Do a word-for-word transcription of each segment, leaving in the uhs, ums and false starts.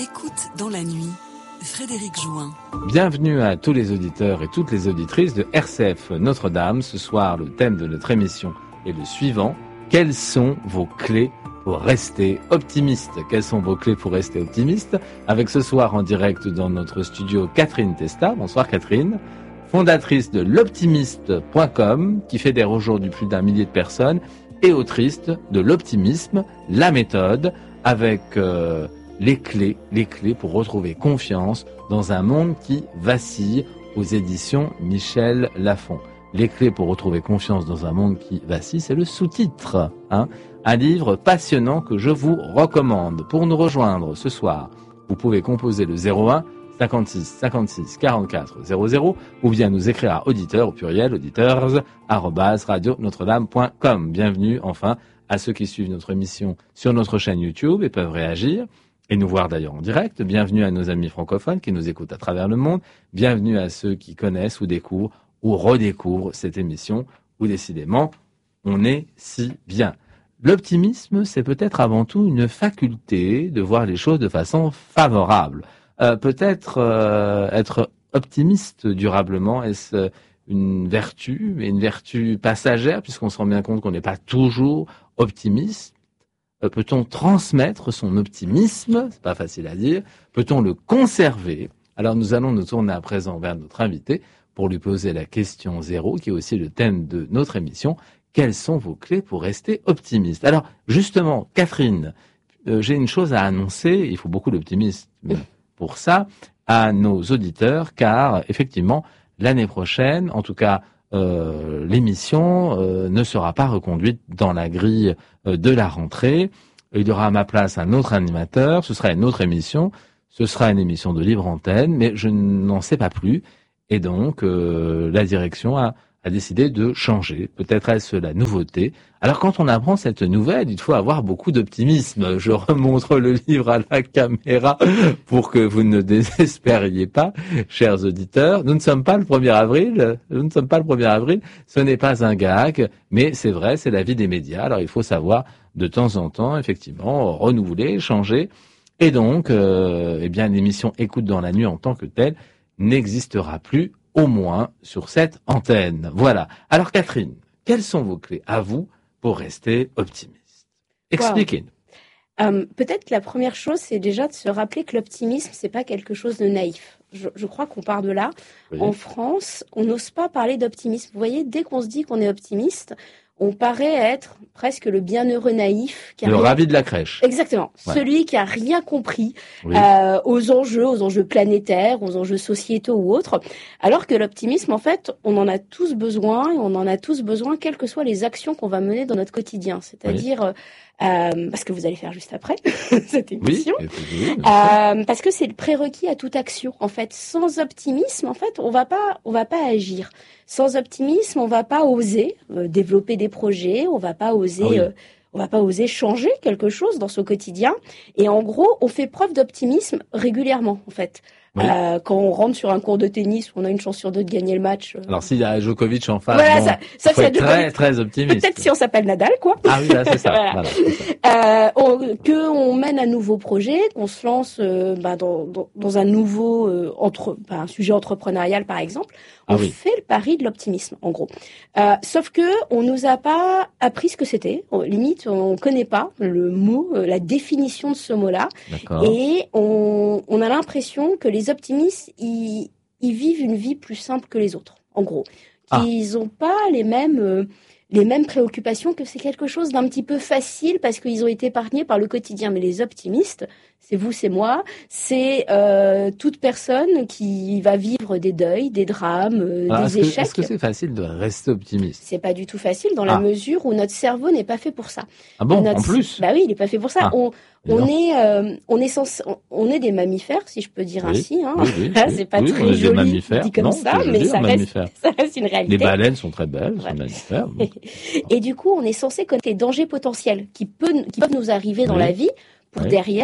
Écoute dans la nuit, Frédéric Jouin. Bienvenue à tous les auditeurs et toutes les auditrices de R C F Notre-Dame. Ce soir, le thème de notre émission est le suivant. Quelles sont vos clés pour rester optimiste? Quelles sont vos clés pour rester optimiste? Avec ce soir en direct dans notre studio Catherine Testa. Bonsoir Catherine. Fondatrice de l'optimiste point com, qui fédère aujourd'hui plus d'un millier de personnes, et autrice de l'optimisme, la méthode, avec euh, les clés, les clés pour retrouver confiance dans un monde qui vacille, aux éditions Michel Lafon. Les clés pour retrouver confiance dans un monde qui vacille, c'est le sous-titre, hein, un livre passionnant que je vous recommande. Pour nous rejoindre ce soir, vous pouvez composer le zéro un cinquante-six cinquante-six quarante-quatre zéro zéro ou bien nous écrire à auditeur au pluriel auditeurs arobase radio notre dame point com. Bienvenue enfin à ceux qui suivent notre émission sur notre chaîne YouTube et peuvent réagir et nous voir d'ailleurs en direct. Bienvenue à nos amis francophones qui nous écoutent à travers le monde. Bienvenue à ceux qui connaissent ou découvrent ou redécouvrent cette émission où décidément on est si bien. L'optimisme, c'est peut-être avant tout une faculté de voir les choses de façon favorable. Euh, peut-être euh, être optimiste durablement, est-ce une vertu, mais une vertu passagère, puisqu'on se rend bien compte qu'on n'est pas toujours optimiste. Euh, peut-on transmettre son optimisme? C'est pas facile à dire. Peut-on le conserver? Alors nous allons nous tourner à présent vers notre invité pour lui poser la question zéro, qui est aussi le thème de notre émission. Quelles sont vos clés pour rester optimiste? Alors justement, Catherine, euh, j'ai une chose à annoncer. Il faut beaucoup d'optimisme pour ça à nos auditeurs, car effectivement l'année prochaine, en tout cas euh, l'émission euh, ne sera pas reconduite dans la grille euh, de la rentrée. Il y aura à ma place un autre animateur, ce sera une autre émission, ce sera une émission de libre antenne, mais je n'en sais pas plus, et donc euh, la direction a a décidé de changer. Peut-être est-ce la nouveauté. Alors quand on apprend cette nouvelle, il faut avoir beaucoup d'optimisme. Je remontre le livre à la caméra pour que vous ne désespériez pas, chers auditeurs. Nous ne sommes pas le premier avril. Nous ne sommes pas le premier avril. Ce n'est pas un gag, mais c'est vrai, c'est la vie des médias. Alors il faut savoir de temps en temps, effectivement, renouveler, changer. Et donc, euh, eh bien, l'émission Écoute dans la nuit en tant que telle n'existera plus, au moins sur cette antenne. Voilà. Alors Catherine, quelles sont vos clés à vous pour rester optimiste? Expliquez-nous. Wow. Euh, peut-être la première chose, c'est déjà de se rappeler que l'optimisme, c'est pas quelque chose de naïf. Je, je crois qu'on part de là. Oui. En France, on n'ose pas parler d'optimisme. Vous voyez, dès qu'on se dit qu'on est optimiste, on paraît être presque le bienheureux naïf. Qui a le rien... ravi de la crèche. Exactement. Ouais. Celui qui a rien compris oui. euh, aux enjeux, aux enjeux planétaires, aux enjeux sociétaux ou autres. Alors que l'optimisme, en fait, on en a tous besoin et on en a tous besoin, quelles que soient les actions qu'on va mener dans notre quotidien. C'est-à-dire, oui. euh, parce que vous allez faire juste après cette émission, oui, oui, euh, parce que c'est le prérequis à toute action. En fait, sans optimisme, en fait, on va pas, on va pas agir. Sans optimisme, on va pas oser euh, développer des projets, on va pas oser, ah oui. euh, on va pas oser changer quelque chose dans son quotidien. Et en gros, on fait preuve d'optimisme régulièrement, en fait. Oui. Euh, quand on rentre sur un cours de tennis, on a une chance sur deux de gagner le match. Euh... Alors s'il y a Djokovic en face, voilà, bon, ça, ça faut être très très optimiste. Peut-être si on s'appelle Nadal, quoi. Ah oui, là c'est ça. voilà. Voilà, c'est ça. Euh, on, que on mène un nouveau projet, qu'on se lance euh, bah, dans, dans, dans un nouveau euh, entre, bah, un sujet entrepreneurial par exemple. On ah oui. fait le pari de l'optimisme, en gros. Euh, sauf que on nous a pas appris ce que c'était. Limite, on connaît pas le mot, euh, la définition de ce mot-là. D'accord. Et on, on a l'impression que les optimistes, ils, ils vivent une vie plus simple que les autres, en gros. Qu'ils n'ont ah. pas les mêmes, euh, les mêmes préoccupations, que c'est quelque chose d'un petit peu facile parce qu'ils ont été épargnés par le quotidien. Mais les optimistes, c'est vous, c'est moi, c'est euh, toute personne qui va vivre des deuils, des drames, euh, Alors, des est-ce échecs. Que, est-ce que c'est facile de rester optimiste? C'est pas du tout facile dans la ah. mesure où notre cerveau n'est pas fait pour ça. Ah bon, notre... en plus? Bah oui, il est pas fait pour ça. Ah. On, on est, euh, on est censé, on est des mammifères, si je peux dire oui. ainsi. Hein. Oui, oui, Là, oui. c'est pas oui, très joli dit comme non, ça, joli, mais ça reste, ça reste une réalité. Les baleines sont très belles, ouais. sont mammifères. Et du coup, on est censé connaître les dangers potentiels qui, peut, qui peuvent nous arriver dans oui. la vie pour oui. derrière,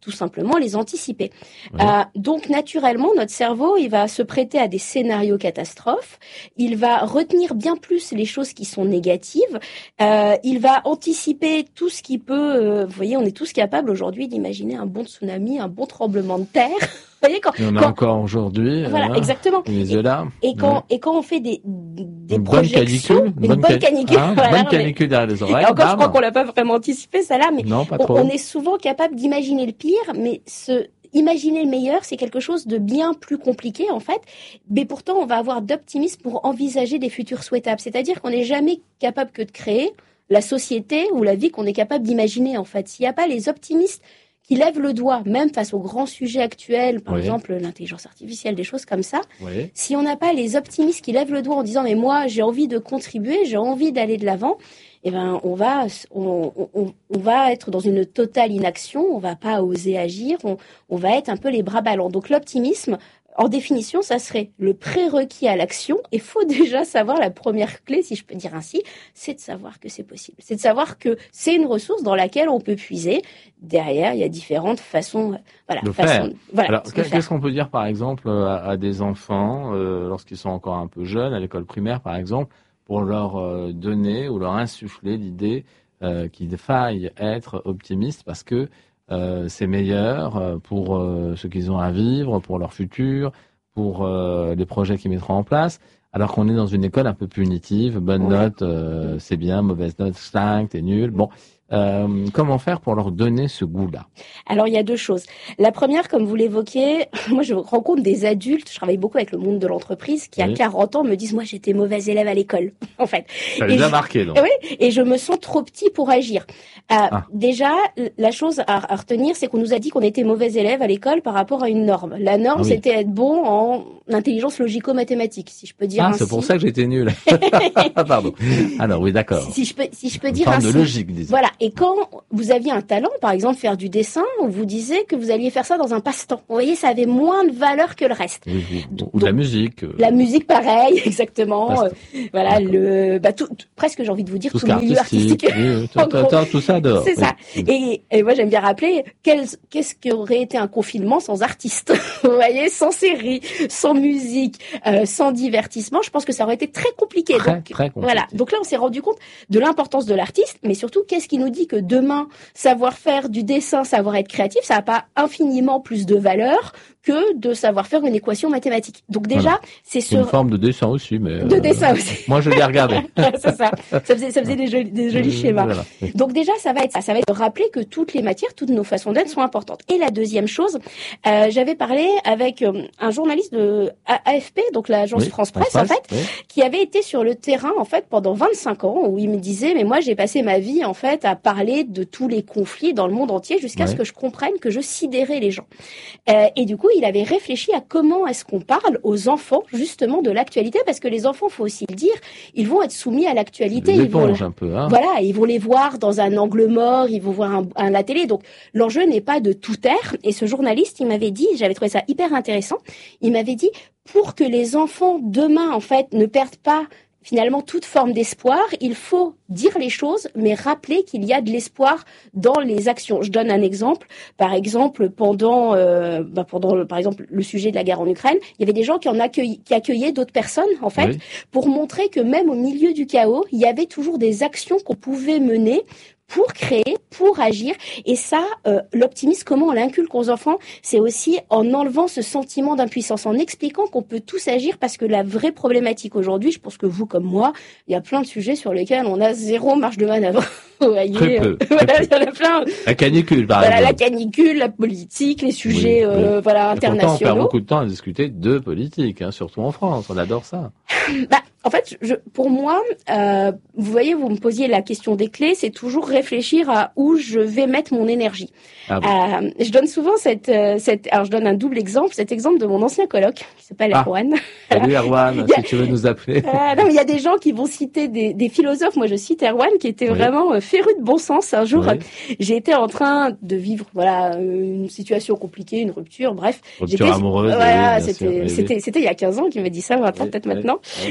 tout simplement les anticiper. Oui. Euh, donc naturellement, notre cerveau, il va se prêter à des scénarios catastrophes. Il va retenir bien plus les choses qui sont négatives. Euh, il va anticiper tout ce qui peut. Euh, vous voyez, on est tous capables aujourd'hui d'imaginer un bon tsunami, un bon tremblement de terre. Vous voyez, quand, Il y en a quand, encore aujourd'hui. voilà, hein, exactement. Les yeux là. Et, et quand Ouais. et quand on fait des des Une bonne projections, canicule, une bonne ca- canicule, hein, voilà, bonne mais- canicule derrière les et oreilles. encore, je bam. crois qu'on l'a pas vraiment anticipé ça là, mais Non, pas on, trop. on est souvent capable d'imaginer le pire, mais ce imaginer le meilleur, c'est quelque chose de bien plus compliqué en fait. Mais pourtant, on va avoir d'optimisme pour envisager des futurs souhaitables. C'est-à-dire qu'on n'est jamais capable que de créer la société ou la vie qu'on est capable d'imaginer en fait. S'il n'y a pas les optimistes qui lèvent le doigt, même face aux grands sujets actuels, par Oui. exemple l'intelligence artificielle, des choses comme ça, Oui. si on n'a pas les optimistes qui lèvent le doigt en disant mais moi j'ai envie de contribuer, j'ai envie d'aller de l'avant, eh ben on va on, on, on va être dans une totale inaction, on va pas oser agir, on, on va être un peu les bras ballants. Donc l'optimisme, en définition, ça serait le prérequis à l'action. Il faut déjà savoir la première clé, si je peux dire ainsi, c'est de savoir que c'est possible. C'est de savoir que c'est une ressource dans laquelle on peut puiser. Derrière, il y a différentes façons, euh, voilà, De façons, faire. voilà, Alors, de qu'est- faire. qu'est-ce qu'on peut dire, par exemple, à, à des enfants, euh, lorsqu'ils sont encore un peu jeunes, à l'école primaire, par exemple, pour leur euh, donner ou leur insuffler l'idée euh, qu'il faille être optimiste parce que euh, c'est meilleur euh, pour euh, ce qu'ils ont à vivre, pour leur futur, pour euh, les projets qu'ils mettront en place, alors qu'on est dans une école un peu punitive, bonne Ouais. note, euh, c'est bien, mauvaise note, cinq, t'es nul. Bon, euh, comment faire pour leur donner ce goût-là? Alors, il y a deux choses. La première, comme vous l'évoquiez, moi, je rencontre des adultes, je travaille beaucoup avec le monde de l'entreprise, qui, Oui. à quarante ans, me disent, moi, j'étais mauvaise élève à l'école, en fait. Ça Et les a je- marqués, donc. Et oui, et je me sens trop petit pour agir. Euh, Ah. Déjà, la chose à, à retenir, c'est qu'on nous a dit qu'on était mauvais élève à l'école par rapport à une norme. La norme, Ah oui. c'était être bon en intelligence logico-mathématique, si je peux dire Ah, ainsi. c'est pour ça que j'étais nul. Pardon. Alors oui, d'accord. Si, si je peux, si je peux Une dire forme ainsi. de logique, disons. Voilà. Et quand vous aviez un talent, par exemple faire du dessin, on vous disait que vous alliez faire ça dans un passe-temps. Vous voyez, ça avait moins de valeur que le reste. Oui, oui. Ou de la musique. euh, La musique, pareil, exactement. Passe-temps. Euh, voilà, D'accord. le, bah, tout, tout- presque, j'ai envie de vous dire, tout tout, ce qui le est milieu artistique. artistique. Oui, oui, tout, En tout, gros. tout, tout ça dehors. C'est oui. ça. Et, et moi, j'aime bien rappeler quel, qu'est-ce qu'aurait été un confinement sans artistes. Vous voyez, sans séries, sans musique, euh, sans divertissement. Je pense que ça aurait été très compliqué. Très, Donc, très compliqué. voilà. Donc là, on s'est rendu compte de l'importance de l'artiste, mais surtout, qu'est-ce qui nous dit que demain, savoir faire du dessin, savoir être créatif, ça n'a pas infiniment plus de valeur que de savoir faire une équation mathématique. Donc déjà, Voilà. c'est C'est une ce forme de dessin aussi, mais. de euh, dessin aussi. Moi, je l'ai regardé. C'est ça. Ça faisait, ça faisait des jolis, des jolis Euh, schémas. voilà. Oui. Donc déjà, ça va être ça. Ça va être de rappeler que toutes les matières, toutes nos façons d'être sont importantes. Et la deuxième chose, euh, j'avais parlé avec euh, un journaliste de A- AFP, donc l'agence Oui, France Presse, en fait, oui. qui avait été sur le terrain, en fait, pendant vingt-cinq ans, où il me disait, mais moi, j'ai passé ma vie, en fait, à parler de tous les conflits dans le monde entier jusqu'à Ouais. ce que je comprenne que je sidérais les gens. Euh, et du coup, il avait réfléchi à comment est-ce qu'on parle aux enfants, justement, de l'actualité, parce que les enfants, faut aussi le dire, ils vont être soumis à l'actualité. Des Ils vont éponges un peu, hein. voilà, ils vont les voir dans un angle mort, ils vont voir un, un- la télé. Donc l'enjeu n'est pas de tout taire. Et ce journaliste, il m'avait dit, j'avais trouvé ça hyper intéressant, il m'avait dit, pour que les enfants demain, en fait, ne perdent pas finalement toute forme d'espoir, il faut dire les choses, mais rappeler qu'il y a de l'espoir dans les actions. Je donne un exemple. Par exemple, pendant, euh, bah pendant, le- par exemple, le sujet de la guerre en Ukraine, il y avait des gens qui en accueillent, qui accueillaient d'autres personnes, en fait, Oui. pour montrer que même au milieu du chaos, il y avait toujours des actions qu'on pouvait mener pour créer, pour agir. Et ça, euh, l'optimisme, comment on l'inculque aux enfants, c'est aussi en enlevant ce sentiment d'impuissance, en expliquant qu'on peut tous agir, parce que la vraie problématique aujourd'hui, je pense que vous comme moi, il y a plein de sujets sur lesquels on a zéro marge de manœuvre. Vous voyez, Très peu, euh, très voilà, peu. il y en a plein. La canicule, par Voilà, la exemple. canicule, la politique, les sujets, Oui, oui. euh, voilà, Et pourtant, on perd internationaux. beaucoup de temps à discuter de politique, hein, surtout en France. On adore ça. Bah, en fait, je, pour moi, euh, vous voyez, vous me posiez la question des clés, c'est toujours réfléchir à où je vais mettre mon énergie. Ah oui. Euh, je donne souvent cette, euh, cette, alors je donne un double exemple, cet exemple de mon ancien coloc qui s'appelle Ah. Erwan. Salut Erwan, Il y a- si tu veux nous appeler. Euh, non, mais il y a des gens qui vont citer des, des philosophes. Moi, je cite Erwan, qui était Oui. vraiment euh, féru de bon sens. Un jour, Oui. euh, j'ai été en train de vivre, voilà, euh, une situation compliquée, une rupture, bref. Rupture J'étais- amoureuse. Voilà, oui, bien sûr, c'était, oui, oui. c'était, c'était il y a quinze ans, qui me dit ça, vingt ans Oui, peut-être oui, maintenant. oui. Et j'étais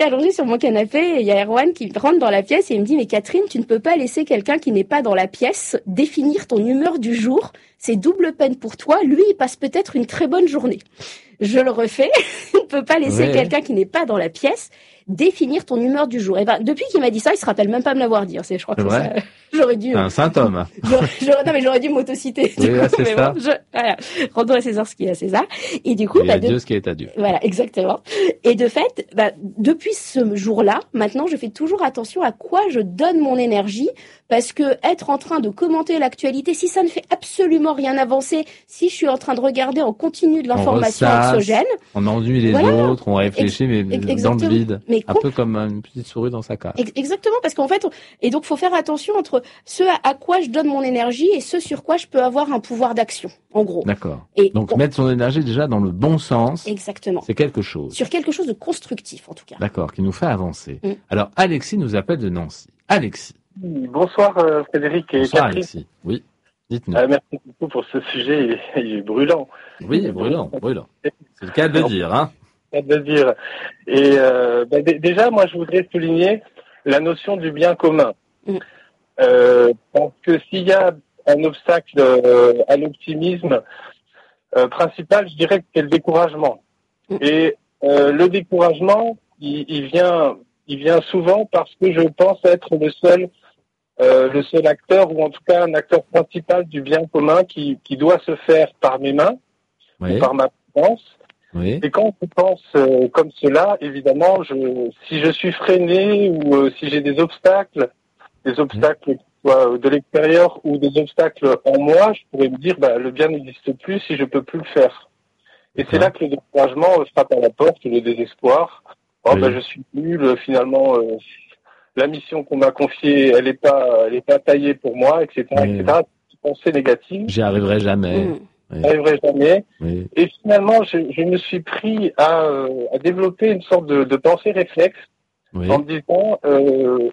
allongée sur mon canapé et il y a Erwan qui rentre dans la pièce et il me dit « Mais Catherine, tu ne peux pas laisser quelqu'un qui n'est pas dans la pièce définir ton humeur du jour. C'est double peine pour toi. Lui, il passe peut-être une très bonne journée. » Je le refais. On ne peut pas laisser ouais. quelqu'un qui n'est pas dans la pièce définir ton humeur du jour. Et ben, depuis qu'il m'a dit ça, il se rappelle même pas me l'avoir dit. C'est, je crois c'est que vrai ça, j'aurais dû. C'est un symptôme. J'aurais, j'aurais, non, mais j'aurais dû m'autociter. Oui, là, c'est mais ça. bon, je, voilà. Rendons à César ce qui est à César. Et du coup, et bah, à Dieu de, ce qui est à Dieu. Voilà, exactement. Et de fait, bah, depuis ce jour-là, maintenant, je fais toujours attention à quoi je donne mon énergie, parce que être en train de commenter l'actualité, si ça ne fait absolument rien avancer, si je suis en train de regarder en continu de l'information on ressasse, anxiogène, on ennuie les voilà. autres, on réfléchit, mais Exactement. dans le vide, mais un peu comme une petite souris dans sa cage. Exactement, parce qu'en fait, on... et donc faut faire attention entre ce à quoi je donne mon énergie et ce sur quoi je peux avoir un pouvoir d'action, en gros. D'accord. Et donc on... mettre son énergie déjà dans le bon sens. Exactement. C'est quelque chose. Sur quelque chose de constructif, en tout cas. D'accord, qui nous fait avancer. Mm. Alors Alexis nous appelle de Nancy. Alexis. Bonsoir euh, Frédéric et Bonsoir Catherine. Alexis. Oui, dites-nous. Euh, merci beaucoup pour ce sujet, il est, il est brûlant. Oui, brûlant, brûlant. C'est le cas de le dire, hein. C'est le cas de le dire. Et euh, bah, d- déjà, moi, je voudrais souligner la notion du bien commun. Mm. Euh, parce que s'il y a un obstacle euh, à l'optimisme euh, principal, je dirais que c'est le découragement. Mm. Et euh, le découragement, il, il vient, il vient souvent parce que je pense être le seul Euh, le seul acteur, ou en tout cas un acteur principal du bien commun qui, qui doit se faire par mes mains, Oui. ou par ma présence. Oui. Et quand je pense euh, comme cela, évidemment, je, si je suis freiné ou euh, si j'ai des obstacles, des obstacles qui soient de l'extérieur ou des obstacles en moi, je pourrais me dire, bah, le bien n'existe plus si je peux plus le faire. Et c'est là que le découragement frappe à la porte, le désespoir. Oh, Oui. bah, je suis nul, finalement, euh, la mission qu'on m'a confiée, elle est pas, elle est pas taillée pour moi, et cetera, Oui. et cetera. Pensée négative. J'y arriverai jamais. Mm. Oui. J'arriverai jamais. Oui. Et finalement, je, je me suis pris à, euh, à développer une sorte de, de pensée réflexe Oui. en me disant, euh,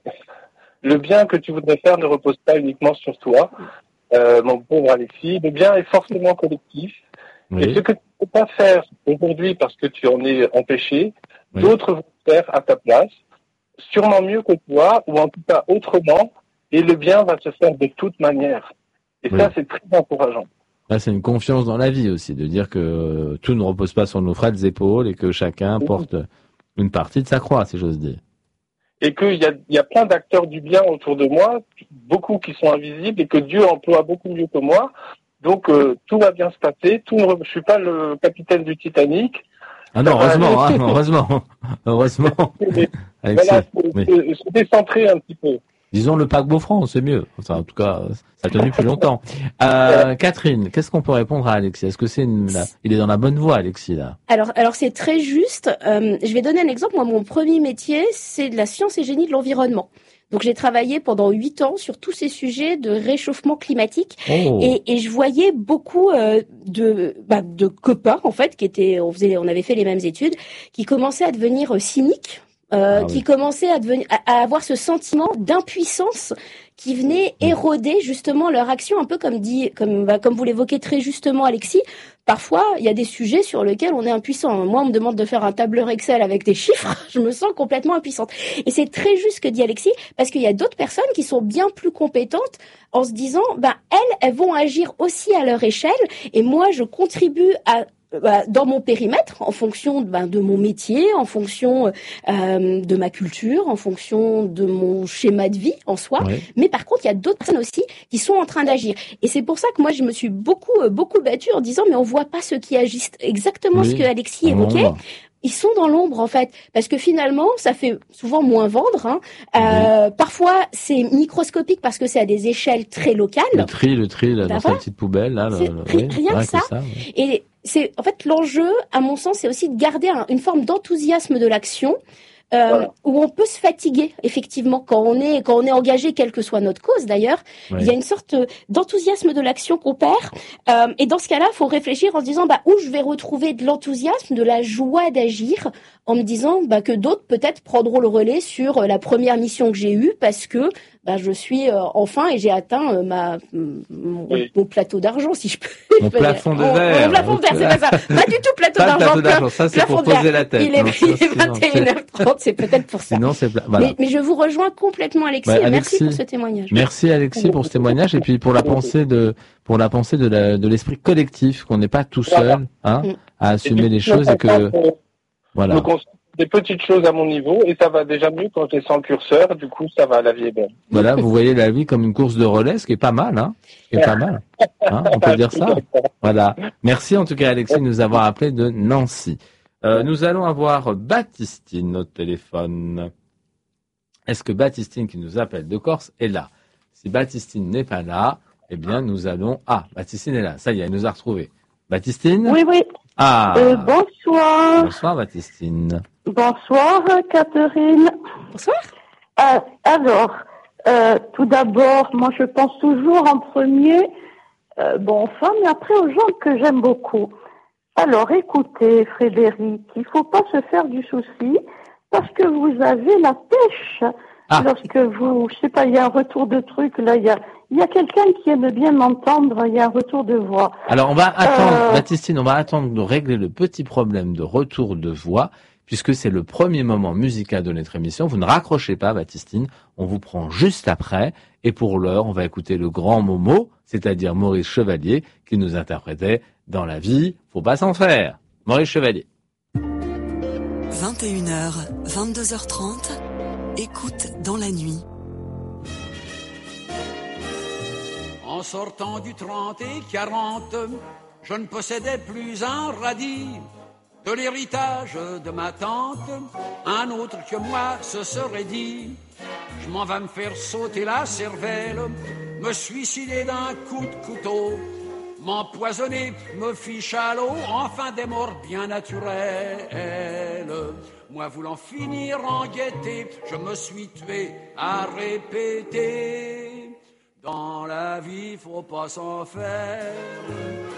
le bien que tu voudrais faire ne repose pas uniquement sur toi, euh, mon pauvre Alexis. Le bien est forcément collectif. Oui. Et ce que tu ne peux pas faire aujourd'hui parce que tu en es empêché, Oui. d'autres vont faire à ta place, sûrement mieux que toi, ou en tout cas autrement, et le bien va se faire de toute manière. Et Oui. ça, c'est très encourageant. Là, c'est une confiance dans la vie aussi, de dire que euh, tout ne repose pas sur nos frêles épaules et que chacun Oui. porte une partie de sa croix, si j'ose dire. Et qu'il y a, il y a plein d'acteurs du bien autour de moi, beaucoup qui sont invisibles, et que Dieu emploie beaucoup mieux que moi. Donc, euh, tout va bien se passer. Tout ne re... Je suis pas le capitaine du Titanic. Ah non, heureusement, hein, heureusement, heureusement. Mais, Alexis, voilà, oui. se, se décentrer un petit peu. Disons le paquebot France, c'est mieux. Enfin, en tout cas, ça a tenu plus longtemps. Euh, Catherine, qu'est-ce qu'on peut répondre à Alexis? Est-ce que c'est une, là, il est dans la bonne voie, Alexis, là? Alors, alors c'est très juste. Euh, je vais donner un exemple. Moi, mon premier métier, c'est de la science et génie de l'environnement. Donc, j'ai travaillé pendant huit ans sur tous ces sujets de réchauffement climatique, Oh. et, et je voyais beaucoup euh, de, bah, de copains en fait qui étaient, on faisait, on avait fait les mêmes études, qui commençaient à devenir euh, cyniques, euh, Ah qui oui. commençaient à devenir, à, à avoir ce sentiment d'impuissance qui venait éroder justement leur action, un peu comme dit, comme, bah, comme vous l'évoquez très justement, Alexis. Parfois, il y a des sujets sur lesquels on est impuissant. Moi, on me demande de faire un tableur Excel avec des chiffres, je me sens complètement impuissante. Et c'est très juste ce que dit Alexis, parce qu'il y a d'autres personnes qui sont bien plus compétentes en se disant, bah, elles, elles vont agir aussi à leur échelle, et moi, je contribue à dans mon périmètre, en fonction ben, de mon métier, en fonction euh, de ma culture, en fonction de mon schéma de vie en soi. Ouais. Mais par contre, il y a d'autres personnes aussi qui sont en train d'agir. Et c'est pour ça que moi, je me suis beaucoup, beaucoup battue en disant, mais on voit pas ceux qui agissent. Exactement Oui. ce que Alexis Dans évoquait. l'ombre. Ils sont dans l'ombre en fait, parce que finalement, ça fait souvent moins vendre. Hein. Euh, Parfois, c'est microscopique parce que c'est à des échelles très locales. Le tri, le tri, là, Bah dans voilà. sa petite poubelle, là. C'est le- ri- oui, rien que ouais, ça. c'est ouais. Et c'est en fait l'enjeu, à mon sens, c'est aussi de garder un- une forme d'enthousiasme de l'action. Euh, Voilà. Où on peut se fatiguer effectivement quand on est quand on est engagé, quelle que soit notre cause d'ailleurs. Ouais. Il y a une sorte d'enthousiasme de l'action qu'on perd, euh, et dans ce cas-là, il faut réfléchir en se disant bah où je vais retrouver de l'enthousiasme, de la joie d'agir, en me disant bah que d'autres peut-être prendront le relais sur la première mission que j'ai eue parce que ben je suis euh, enfin et j'ai atteint euh, ma mon, Oui. mon plateau d'argent, si je peux. Mon je peux plafond dire. de Mon- verre. Mon plafond de verre, c'est pas ça. Pas du tout plateau Pas le d'argent. plateau d'argent, ça c'est plafond pour de verre. poser la tête. Il est, Non, il est ça, sinon, vingt et une heures trente, c'est peut-être pour ça. Sinon, c'est pla- voilà. Mais, mais je vous rejoins complètement, Alexis, Ouais, et merci Alexis, pour ce témoignage. Merci Alexis pour ce témoignage et puis pour la pensée de pour la pensée de la, de l'esprit collectif, qu'on n'est pas tout seul, hein, Mm. à assumer les choses et que Je voilà. me concentre des petites choses à mon niveau et ça va déjà mieux quand j'ai sans curseur. Du coup, ça va, la vie est belle. Voilà, vous voyez la vie comme une course de relais, ce qui est pas mal, hein, ce qui est pas mal. Hein, on peut dire ça. Voilà. Merci en tout cas Alexis de nous avoir appelé de Nancy. Euh, nous allons avoir Baptistine au téléphone. Est-ce que Baptistine qui nous appelle de Corse est là? Si Baptistine n'est pas là, eh bien nous allons... Ah, Baptistine est là, ça y est, elle nous a retrouvés. Baptistine? Oui, oui. Ah, Euh, bonsoir. bonsoir Baptistine. Bonsoir, Catherine. Bonsoir. Euh, alors, euh, tout d'abord, moi, je pense toujours en premier, euh, bon, aux femmes, et après aux gens que j'aime beaucoup. Alors, écoutez, Frédéric, il faut pas se faire du souci, parce que vous avez la pêche. Ah. Lorsque vous, je sais pas, il y a un retour de truc, là, il y a, il y a quelqu'un qui aime bien m'entendre, il y a un retour de voix. Alors on va attendre, Euh, Baptistine, on va attendre de régler le petit problème de retour de voix, puisque c'est le premier moment musical de notre émission. Vous ne raccrochez pas, Baptistine, on vous prend juste après, et pour l'heure, on va écouter le grand Momo, c'est-à-dire Maurice Chevalier, qui nous interprétait dans la vie, faut pas s'en faire. Maurice Chevalier. vingt et une heures, vingt-deux heures trente, écoute dans la nuit. En sortant du trente et quarante, je ne possédais plus un radis. De l'héritage de ma tante, un autre que moi se serait dit: je m'en vais me faire sauter la cervelle, me suicider d'un coup de couteau, m'empoisonner, me fiche à l'eau, enfin des morts bien naturelles. Moi voulant finir en gaieté, je me suis tué à répéter: dans la vie, faut pas s'en faire.